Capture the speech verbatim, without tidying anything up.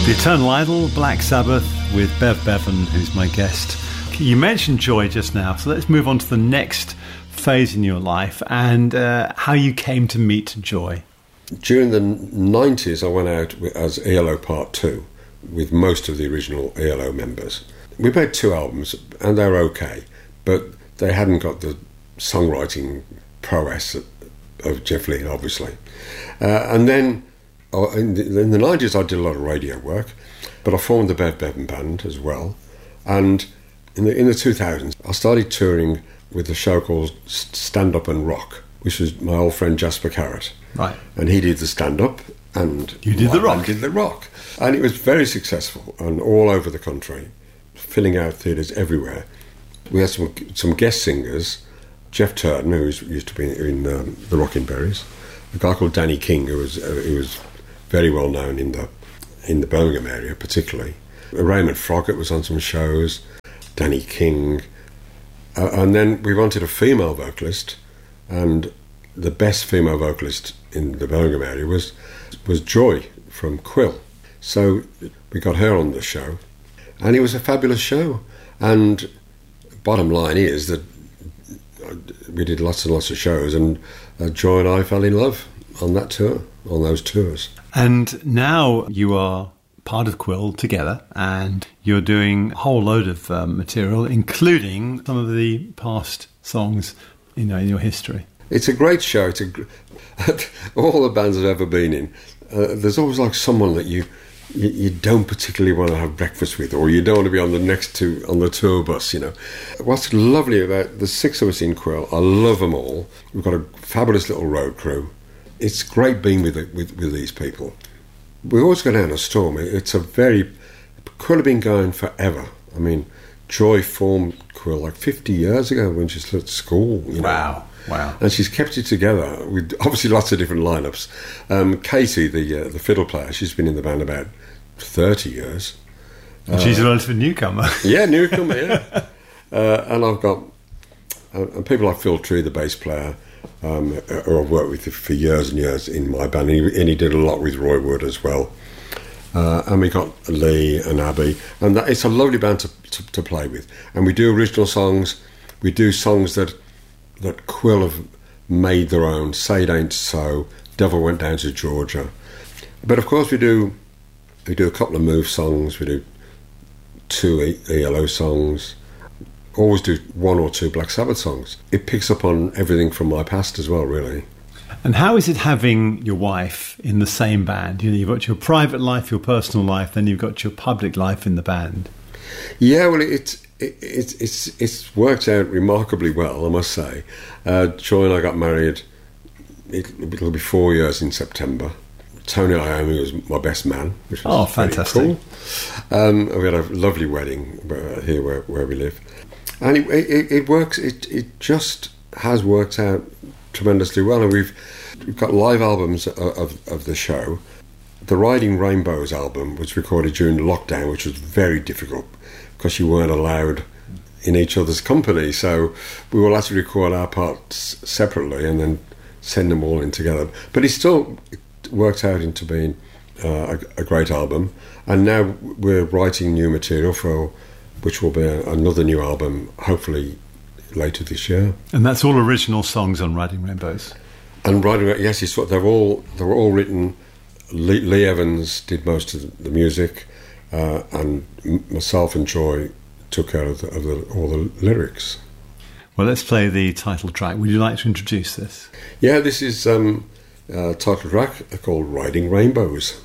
The Eternal Idol, Black Sabbath, with Bev Bevan, who's my guest. You mentioned Joy just now, so let's move on to the next phase in your life and uh, how you came to meet Joy. During the nineties, I went out as E L O Part two with most of the original E L O members. We made two albums, and they were okay, but they hadn't got the songwriting prowess of Jeff Lynne, obviously. Uh, and then oh, in, the, in the nineties, I did a lot of radio work, but I formed the Bev Bevan Band as well. And in the in the two thousands, I started touring with a show called Stand Up and Rock, which was my old friend Jasper Carrott. Right. And he did the stand-up, and you did the rock. I did the rock. And it was very successful, and all over the country, filling out theatres everywhere. We had some some guest singers, Jeff Turton, who was, used to be in um, the Rockin' Berries, a guy called Danny King, who was uh, who was very well known in the in the Birmingham area, particularly. Raymond Froggatt was on some shows, Danny King, uh, and then we wanted a female vocalist, and the best female vocalist in the Birmingham area was was Joy from Quill. So we got her on the show, and it was a fabulous show. And bottom line is that we did lots and lots of shows, and uh, Joy and I fell in love on that tour, on those tours. And now you are part of Quill together, and you're doing a whole load of um, material, including some of the past songs, you know, in your history. It's a great show. It's a all the bands I've ever been in. Uh, there's always like someone that you, you you don't particularly want to have breakfast with, or you don't want to be on the next to on the tour bus. You know, what's lovely about the six of us in Quill? I love them all. We've got a fabulous little road crew. It's great being with with with these people. We always go down a storm. It's a very Quill have been going forever. I mean, Joy formed Quill like fifty years ago when she was at school. You know? Wow. Wow. And she's kept it together with obviously lots of different lineups. Um, Katie, the uh, the fiddle player, she's been in the band about thirty years. And she's uh, a relative newcomer. Yeah, newcomer, yeah. uh, and I've got uh, and people like Phil Tree, the bass player, um, who I've worked with for years and years in my band, and he, and he did a lot with Roy Wood as well. Uh, and we got Lee and Abby, and that, it's a lovely band to, to, to play with. And we do original songs, we do songs that that Quill have made their own. Say It Ain't So, Devil Went Down to Georgia. But of course we do we do a couple of Move songs, we do two E L O songs, always do one or two Black Sabbath songs. It picks up on everything from my past as well, really. And how is it having your wife in the same band? You know, you've got your private life, your personal life, then you've got your public life in the band. Yeah, well, it's It, it's it's it's worked out remarkably well, I must say. Uh, Joy and I got married. It, it'll be four years in September. Tony Iommi was my best man, which was oh, fantastic! Cool. Um, we had a lovely wedding here where, where we live, and it, it, it works. It it just has worked out tremendously well, and we've we've got live albums of of, of the show. The Riding Rainbows album was recorded during lockdown, which was very difficult, because you weren't allowed in each other's company, so we will have to record our parts separately and then send them all in together. But it still worked out into being uh, a, a great album, and now we're writing new material for which will be a, another new album, hopefully later this year. And that's all original songs on Riding Rainbows. And Riding, yes, it's what they're all they were all written. Lee, Lee Evans did most of the music. Uh, and myself and Joy took care of, the, of the, all the lyrics. Well, let's play the title track. Would you like to introduce this? Yeah, this is um, a title track called Riding Rainbows.